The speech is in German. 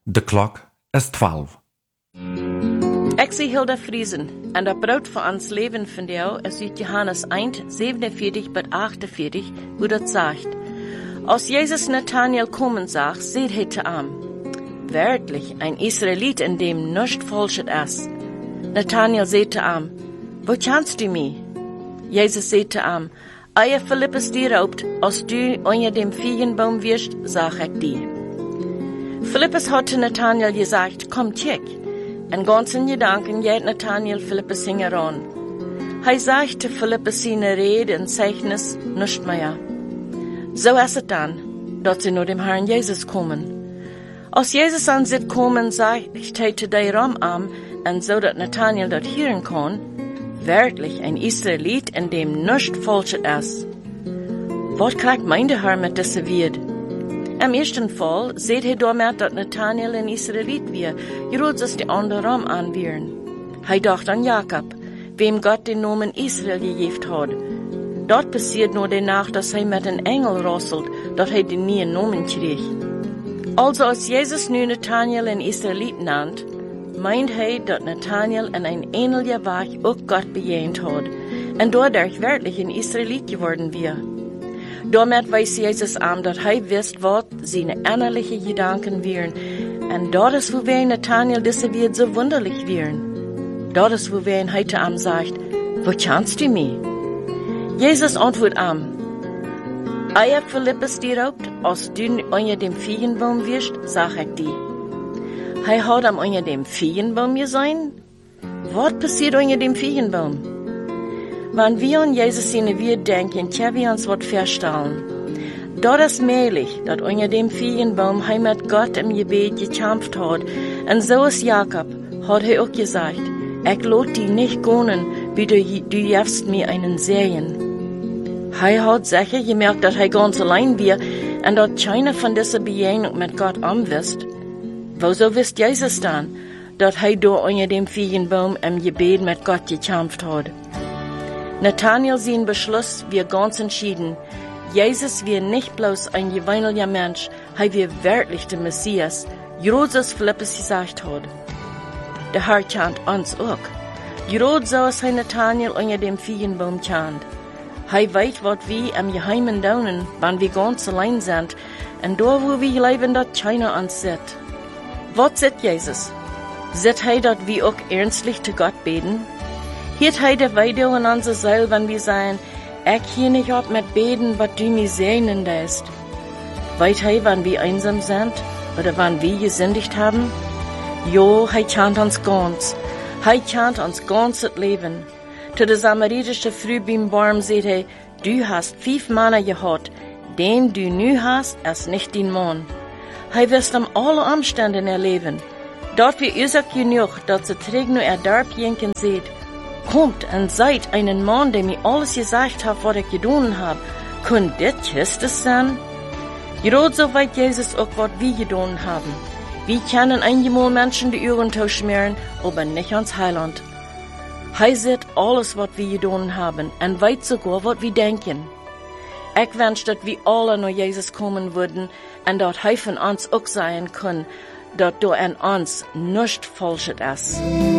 De klok is 12. Ik zie Hilda Friesen en dat brood voor ons leven van jou is uit Johannes 1, 47 bis 48, wo dat sagt. Als Jezus Nathanael kommen zag, seht hij te am. Werklich, ein Israelit, in dem nichts falsch ist. Nathanael seht te am, wo kannst du mich? Jesus seht te am, eie Philippus dir raubt, als du unter dem Feigenbaum wirst, sag ich dir. Philippus hat zu Nathanael gesagt, komm check. En ganz in Gedanken geht Nathanael Philippus hingeran. Hij sagt zu Philippus seine Rede en Zeichnis nicht mehr. So ist es dann, dass sie nur dem Herrn Jesus kommen. Als Jesus an sie kommen, sagt er zu der Raum und so, dass Nathanael dort hören kann, wirklich ein Israelit, in dem nichts falsch ist. Was kriegt mein der Herr mit dieser Welt? Im ersten Fall seht ihr damit, dass Nathanael ein Israelit wir, gerade als die anderen Raum anwären. Er dachte an Jakob, wem Gott den Namen Israel gegeben hat. Dort passiert nur danach, dass er mit einem Engel rasselt, dass er den neuen Namen kriegt. Also als Jesus nun Nathanael ein Israelit nannt, meint er, dass Nathanael in ein ähnlicher Weg auch Gott bejahend hat und dadurch wirklich ein Israelit geworden wäre. Damit weiß Jesus an, dass er wisst, was seine innerlichen Gedanken wären. Und dort ist, wo wir Nathanael diese wird so wunderlich wären. Dort ist, wo wir ihn heute Abend sagt, wo kannst du mich? Jesus antwortet an, Eier Philippus dir raubt, als du unter dem Feigenbaum wirst, sag ich dir. Er hat am unter dem Feigenbaum gesehen? Was passiert unter dem Feigenbaum? Wenn wir an Jesus seine Welt denken, können wir uns was feststellen. Dort ist möglich, dass unter dem Feigenbaum er mit Gott im Gebet gekämpft hat. Und so ist Jakob, hat er auch gesagt, ich lade dich nicht gehen, wie du jefst mir einen sehen. Er hat sicher gemerkt, dass er ganz allein war und dass keiner von dieser Begegnung mit Gott anwisst. Wieso wisst Jesus dann, dass er da unter dem Feigenbaum im Gebet mit Gott gekämpft hat? Nathanael sein Beschluss wir ganz entschieden. Jesus wir nicht bloß ein gewöhnlicher Mensch, er wir wirklich der Messias, gerade als Philippus gesagt hat. Der Herr kennt uns auch. Gerade so als Nathanael unter dem Feigenbaum kennt. Er weiß, was wir im Geheimen tun, wenn wir ganz allein sind, und da, wo wir leben, dass keiner uns sieht. Was sieht Jesus? Sieht er, dass wir auch ernstlich zu Gott beten? Hielt er der Weide in unserer Seele, wenn wir sagen, ich hier nicht ab mit beten, was du mir sehnen lässt? Weiß er, wenn wir einsam sind, oder wenn wir gesündigt haben? Jo, er kennt uns ganz. Er kennt uns ganz das Leben. Zu der samaritische Frau beim Baum sagt er, du hast 5 Männer gehabt, den du nu hast, ist nicht dein Mann. Er wirst alle Umstände erleben. Dort wie Isaac genug, dass er trägt nur Darb jenken sieht. Kommt und seid einen Mann, der mir alles gesagt hat, was ich getan habe. Kann das Christus sein? Gerade so weit Jesus auch, was wir getan haben. Wir können einmal Menschen die Ohren schmieren, aber nicht ans Heiland. Er sieht alles, was wir getan haben, und weiß sogar, was wir denken. Ich wünsche, dass wir alle nach Jesus kommen würden, und dass er von uns auch sein kann, dass da an uns nichts Falsches ist.